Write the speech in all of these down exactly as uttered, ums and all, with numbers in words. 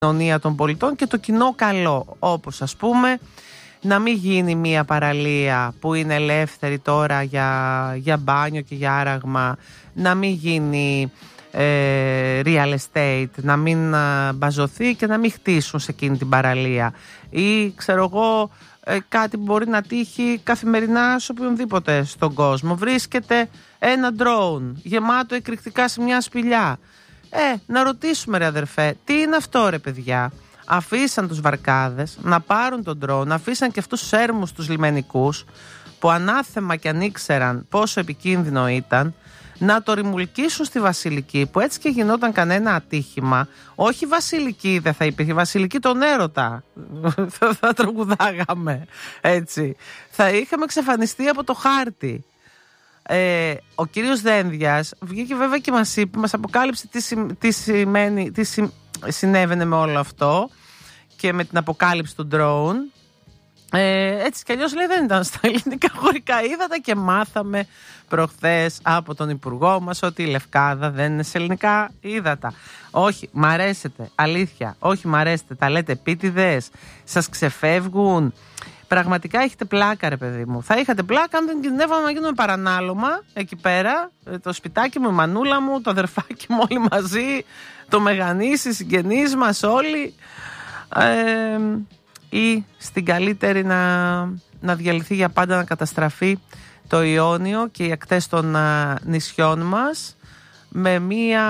κοινωνία των πολιτών και το κοινό καλό, όπως ας πούμε να μην γίνει μια παραλία που είναι ελεύθερη τώρα για, για μπάνιο και για άραγμα, να μην γίνει ε, real estate, να μην α, μπαζωθεί και να μην χτίσουν σε εκείνη την παραλία, ή ξέρω εγώ ε, κάτι που μπορεί να τύχει καθημερινά σε οποιονδήποτε στον κόσμο. Βρίσκεται ένα drone γεμάτο εκρηκτικά σε μια σπηλιά. Ε, να ρωτήσουμε ρε αδερφέ, τι είναι αυτό ρε παιδιά? Αφήσαν τους βαρκάδες να πάρουν τον drone, αφήσαν και αυτούς τους έρμους τους λιμενικούς που ανάθεμα και αν ήξεραν πόσο επικίνδυνο ήταν, να το ρημουλκίσουν στη Βασιλική, που έτσι και γινόταν κανένα ατύχημα. Όχι Βασιλική δεν θα υπήρχε, Βασιλική τον έρωτα θα, θα τραγουδάγαμε έτσι, θα είχαμε εξαφανιστεί από το χάρτη. Ε, ο κύριος Δένδιας βγήκε βέβαια και μας είπε, μας αποκάλυψε τι, σι, τι, σημαίνει, τι σι, συνέβαινε με όλο αυτό και με την αποκάλυψη του drone. Ε, έτσι κι αλλιώς λέει δεν ήταν στα ελληνικά χωρικά ύδατα και μάθαμε προχθές από τον υπουργό μας ότι η Λευκάδα δεν είναι σε ελληνικά ύδατα. Όχι, μ' αρέσετε, αλήθεια, όχι μ' αρέσετε, τα λέτε επίτηδες, σας ξεφεύγουν. Πραγματικά έχετε πλάκα ρε παιδί μου. Θα είχατε πλάκα αν δεν κινδυνεύαμε να γίνουμε παρανάλωμα εκεί πέρα. Το σπιτάκι μου, η μανούλα μου, το αδερφάκι μου όλοι μαζί, το μεγανής, οι συγγενείς μας όλοι. Ε, ή στην καλύτερη να, να διαλυθεί για πάντα, να καταστραφεί το Ιόνιο και οι ακτές των α, νησιών μας με μία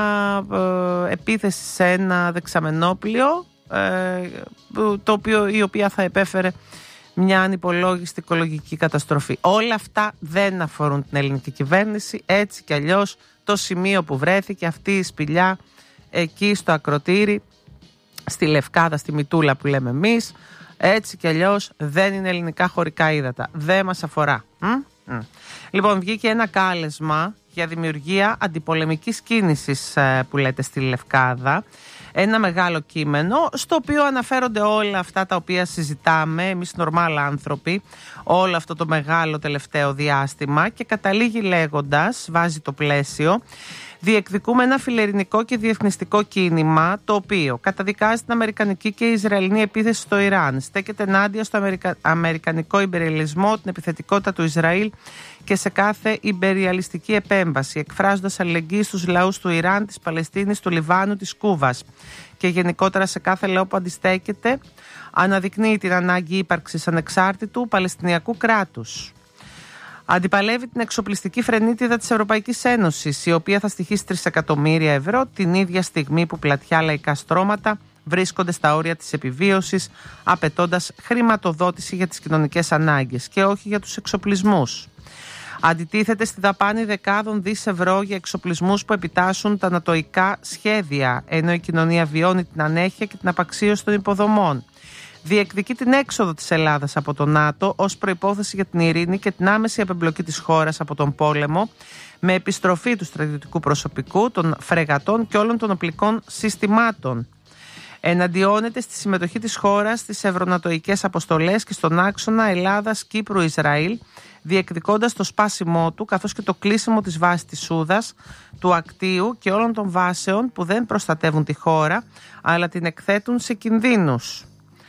ε, επίθεση σε ένα δεξαμενόπλιο ε, το οποίο, η οποία θα επέφερε μια ανυπολόγιστη οικολογική καταστροφή. Όλα αυτά δεν αφορούν την ελληνική κυβέρνηση. Έτσι κι αλλιώς το σημείο που βρέθηκε αυτή η σπηλιά εκεί στο ακροτήρι, στη Λευκάδα, στη Μητούλα που λέμε εμείς, έτσι κι αλλιώς δεν είναι ελληνικά χωρικά ύδατα. Δεν μας αφορά. Μ? Μ. Λοιπόν, βγήκε ένα κάλεσμα για δημιουργία αντιπολεμικής κίνησης που λέτε στη Λευκάδα. Ένα μεγάλο κείμενο στο οποίο αναφέρονται όλα αυτά τα οποία συζητάμε εμείς νορμάλ άνθρωποι όλο αυτό το μεγάλο τελευταίο διάστημα και καταλήγει λέγοντας, βάζει το πλαίσιο: διεκδικούμε ένα φιλελληνικό και διεθνιστικό κίνημα το οποίο καταδικάζει την αμερικανική και ισραηλινή επίθεση στο Ιράν, στέκεται ενάντια στο αμερικα... αμερικανικό ιμπεριαλισμό, την επιθετικότητα του Ισραήλ και σε κάθε ιμπεριαλιστική επέμβαση, εκφράζοντας αλληλεγγύη στους λαούς του Ιράν, της Παλαιστίνης, του Λιβάνου, της Κούβας και γενικότερα σε κάθε λαό που αντιστέκεται, αναδεικνύει την ανάγκη ύπαρξης ανεξάρτητου Παλαιστινιακού κράτους. Αντιπαλεύει την εξοπλιστική φρενίτιδα της Ευρωπαϊκής Ένωσης, η οποία θα στοιχίσει τρία εκατομμύρια ευρώ την ίδια στιγμή που πλατιά λαϊκά στρώματα βρίσκονται στα όρια της επιβίωσης, απαιτώντας χρηματοδότηση για τις κοινωνικές ανάγκες και όχι για τους εξοπλισμούς. Αντιτίθεται στη δαπάνη δεκάδων δις ευρώ για εξοπλισμούς που επιτάσσουν τα νατοϊκά σχέδια, ενώ η κοινωνία βιώνει την ανέχεια και την απαξίωση των υποδομών. Διεκδικεί την έξοδο της Ελλάδας από το ΝΑΤΟ ως προϋπόθεση για την ειρήνη και την άμεση απεμπλοκή της χώρας από τον πόλεμο, με επιστροφή του στρατιωτικού προσωπικού, των φρεγατών και όλων των οπλικών συστημάτων. Εναντιώνεται στη συμμετοχή της χώρας στις ευρωνατοικές αποστολές και στον άξονα Ελλάδας-Κύπρου-Ισραήλ, διεκδικώντας το σπάσιμό του καθώς και το κλείσιμο της βάσης της Σούδας, του Ακτίου και όλων των βάσεων που δεν προστατεύουν τη χώρα αλλά την εκθέτουν σε κινδύνους.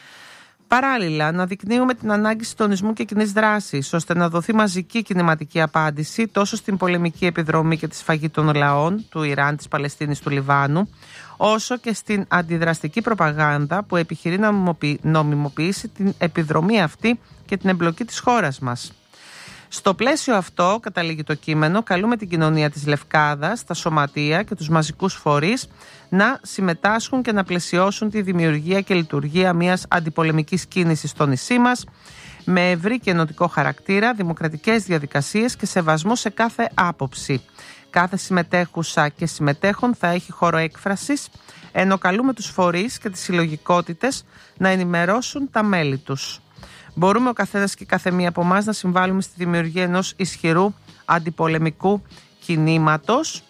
Παράλληλα, αναδεικνύουμε την ανάγκη συντονισμού και κοινής δράσης, ώστε να δοθεί μαζική κινηματική απάντηση τόσο στην πολεμική επιδρομή και τη σφαγή των λαών του Ιράν, της Παλαιστίνης, του Λιβάνου, όσο και στην αντιδραστική προπαγάνδα που επιχειρεί να νομιμοποιήσει την επιδρομή αυτή και την εμπλοκή της χώρας μας. Στο πλαίσιο αυτό, καταλήγει το κείμενο, καλούμε την κοινωνία της Λευκάδας, τα σωματεία και τους μαζικούς φορείς να συμμετάσχουν και να πλαισιώσουν τη δημιουργία και λειτουργία μιας αντιπολεμικής κίνησης στο νησί μας, με ευρύ και ενωτικό χαρακτήρα, δημοκρατικές διαδικασίες και σεβασμό σε κάθε άποψη. Κάθε συμμετέχουσα και συμμετέχον θα έχει χώρο έκφρασης, ενώ καλούμε τους φορείς και τις συλλογικότητες να ενημερώσουν τα μέλη τους. Μπορούμε ο καθένας και κάθε μία από εμάς να συμβάλλουμε στη δημιουργία ενός ισχυρού αντιπολεμικού κινήματος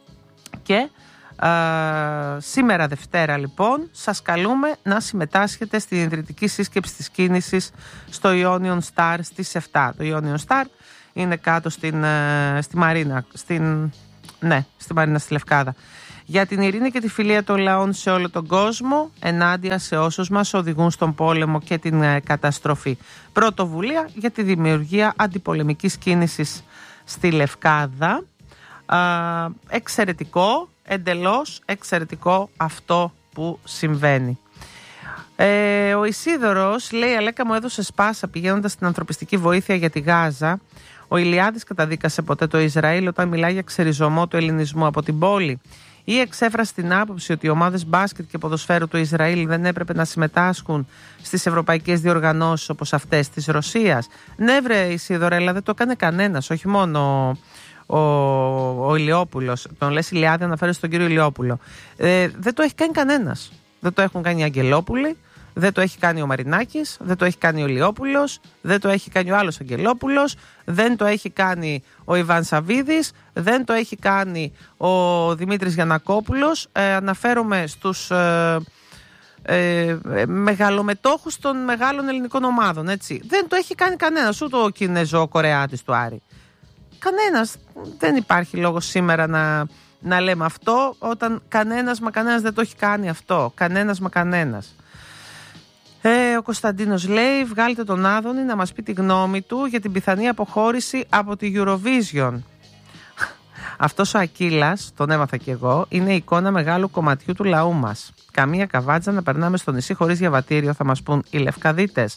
και ε, σήμερα Δευτέρα λοιπόν σας καλούμε να συμμετάσχετε στην ιδρυτική σύσκεψη της κίνησης στο Ionian Star στις επτά. Το Ionian Star είναι κάτω στην, ε, στη Μαρίνα, στην, ναι, στη Μαρίνα στη Λευκάδα. Για την ειρήνη και τη φιλία των λαών σε όλο τον κόσμο, ενάντια σε όσους μας οδηγούν στον πόλεμο και την ε, καταστροφή. Πρωτοβουλία για τη δημιουργία αντιπολεμικής κίνησης στη Λευκάδα. Α, εξαιρετικό, εντελώς εξαιρετικό αυτό που συμβαίνει. Ε, ο Ισίδωρος λέει: Αλέκα μου έδωσε σπάσα πηγαίνοντας στην ανθρωπιστική βοήθεια για τη Γάζα. Ο Ηλιάδης καταδίκασε ποτέ το Ισραήλ όταν μιλάει για ξεριζωμό του ελληνισμού από την πόλη? Ή εξέφρασε την άποψη ότι οι ομάδες μπάσκετ και ποδοσφαίρου του Ισραήλ δεν έπρεπε να συμμετάσχουν στις ευρωπαϊκές διοργανώσεις όπως αυτές της Ρωσίας? Ναι, βρε Ισίδωρελα, δεν το έκανε κανένας, όχι μόνο ο, ο Ηλιόπουλος. Τον λες Ηλιάδη, αναφέρει στον κύριο Ηλιόπουλο. Ε, δεν το έχει κάνει κανένας. Δεν το έχουν κάνει οι Αγγελόπουλοι, δεν το έχει κάνει ο Μαρινάκης, δεν το έχει κάνει ο Ηλιόπουλος, δεν το έχει κάνει ο άλλος Αγγελόπουλος, δεν το έχει κάνει ο Ιβάν Σαββίδης, δεν το έχει κάνει ο Δημήτρης Γιαννακόπουλος. Ε, αναφέρομαι στους ε, ε, μεγαλομετόχους των μεγάλων ελληνικών ομάδων, έτσι. Δεν το έχει κάνει κανένας, ούτε ο Κινέζο-Κορεάτης του Άρη. Κανένας. Δεν υπάρχει λόγος σήμερα να... να λέμε αυτό, όταν κανένας μα κανένας δεν το έχει κάνει αυτό. Κανένας μα κανένας. Ε, ο Κωνσταντίνος λέει: βγάλτε τον Άδωνη να μας πει τη γνώμη του για την πιθανή αποχώρηση από τη Eurovision. Αυτός ο Ακύλας, τον έμαθα κι εγώ, είναι η εικόνα μεγάλου κομματιού του λαού μας. Καμία καβάτζα να περνάμε στο νησί χωρίς διαβατήριο, θα μας πούν οι Λευκαδίτες.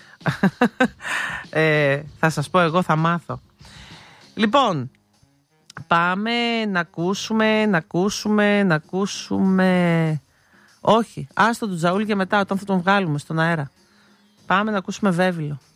ε, θα σας πω, εγώ θα μάθω. Λοιπόν, πάμε να ακούσουμε, να ακούσουμε, να ακούσουμε... Όχι, άστο του Τζαούλ για μετά, όταν θα τον βγάλουμε στον αέρα. Πάμε να ακούσουμε Βέβυλο.